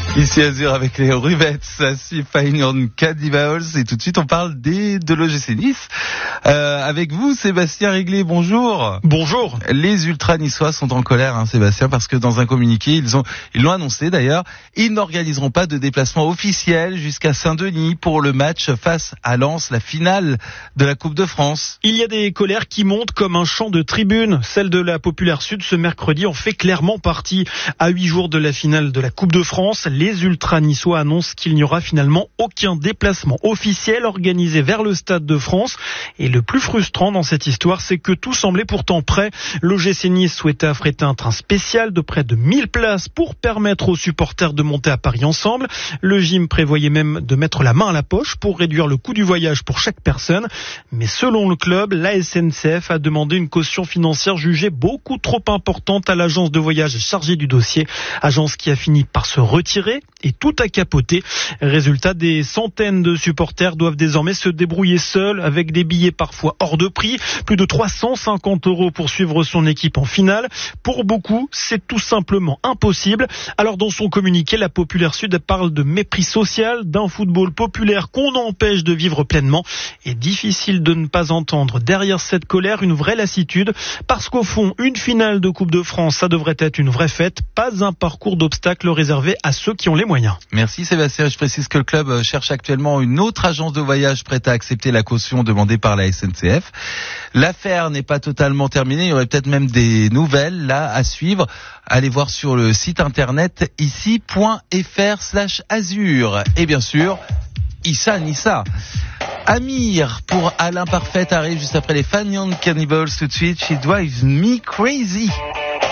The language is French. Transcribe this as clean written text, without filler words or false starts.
Ici Azur avec les Ruvets, Fine on Cannibals, et tout de suite on parle de l'OGC Nice. Avec vous Sébastien Réglé, bonjour. Bonjour. Les ultras niçois sont en colère, Sébastien, parce que dans un communiqué, ils l'ont annoncé d'ailleurs, ils n'organiseront pas de déplacement officiel jusqu'à Saint-Denis pour le match face à Lens, la finale de la Coupe de France. Il y a des colères qui montent comme un champ de tribune. Celle de la Populaire Sud ce mercredi en fait clairement partie. À 8 jours de la finale de la Coupe de France, les ultras niçois annoncent qu'il n'y aura finalement aucun déplacement officiel organisé vers le Stade de France. Et le plus frustrant dans cette histoire, c'est que tout semblait pourtant prêt. L'OGC Nice souhaitait affréter un train spécial de près de 1000 places pour permettre aux supporters de monter à Paris ensemble. Le gym prévoyait même de mettre la main à la poche pour réduire le coût du voyage pour chaque personne. Mais selon le club, la SNCF a demandé une caution financière jugée beaucoup trop importante à l'agence de voyage chargée du dossier. Agence qui a fini par se retirer et tout a capoté. Résultat, des centaines de supporters doivent désormais se débrouiller seuls avec des billets parfois hors de prix. Plus de 350 € pour suivre son équipe en finale. Pour beaucoup, c'est tout simplement impossible. Alors dans son communiqué, la Populaire Sud parle de mépris social, d'un football populaire qu'on empêche de vivre pleinement. Et difficile de ne pas entendre derrière cette colère une vraie lassitude, parce qu'au fond, une finale de Coupe de France, ça devrait être une vraie fête, pas un parcours d'obstacles réservé à ceux qui ont les moyens. Merci Sébastien. Je précise que le club cherche actuellement une autre agence de voyage prête à accepter la caution demandée par la SNCF. L'affaire n'est pas totalement terminée. Il y aurait peut-être même des nouvelles là à suivre. Allez voir sur le site internet ici.fr/azur. Et bien sûr, Issa Nissa. Amir pour Alain Parfait arrive juste après les Fine on Cannibals tout de suite. She drives me crazy.